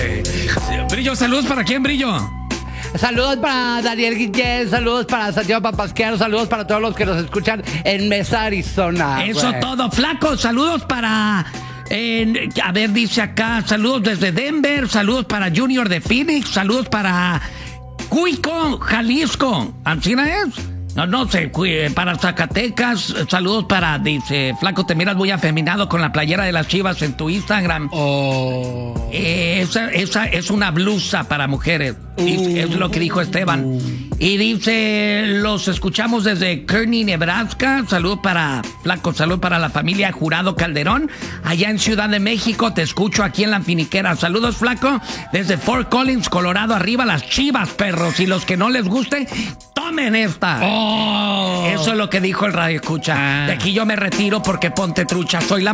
Brillo, saludos para quién, Brillo. Saludos para Daniel Guillén, saludos para Santiago Papasquiaro, saludos para todos los que nos escuchan en Mesa, Arizona. Eso güey. todo, flaco. Saludos para... a ver, dice acá, saludos desde Denver, saludos para Junior de Phoenix, saludos para Cuico, Jalisco. ¿Ancina es? No sé, para Zacatecas, saludos para, dice, flaco, te miras muy afeminado con la playera de las Chivas en tu Instagram. Esa es una blusa para mujeres. Es lo que dijo Esteban. Y dice, los escuchamos desde Kearney, Nebraska. Salud para, flaco, salud para la familia Jurado Calderón. Allá en Ciudad de México, te escucho aquí en La Finiquera. Saludos, flaco, desde Fort Collins, Colorado. Arriba las Chivas, perros. Y los que no les guste, tomen esta. Eso es lo que dijo el radio escucha. De aquí yo me retiro porque ponte trucha. Soy la